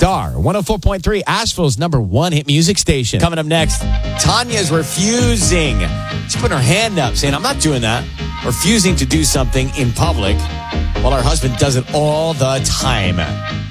Star 104.3, Asheville's #1 hit music station. Coming up next, Tanya's refusing. She's putting her hand up saying, I'm not doing that. Refusing to do something in public while her husband does it all the time.